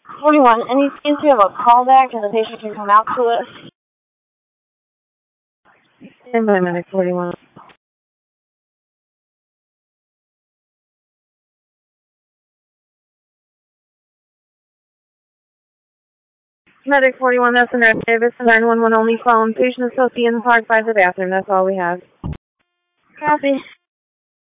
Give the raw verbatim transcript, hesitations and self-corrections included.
forty-one, any chance you have a callback and the patient can come out to us? Stand by, Medic forty-one. Medic forty-one, that's a nurse Davis, nine one one only phone. Patient associate in the park by the bathroom, that's all we have. Copy.